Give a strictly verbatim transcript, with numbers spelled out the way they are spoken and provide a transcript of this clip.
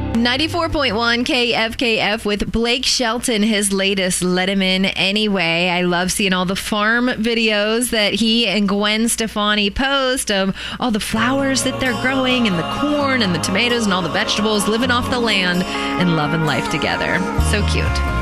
ninety-four point one K F K F with Blake Shelton, his latest Let Him In Anyway. I love seeing all the farm videos that he and Gwen Stefani post of all the flowers that they're growing and the corn and the tomatoes and all the vegetables, living off the land and loving life together. So cute.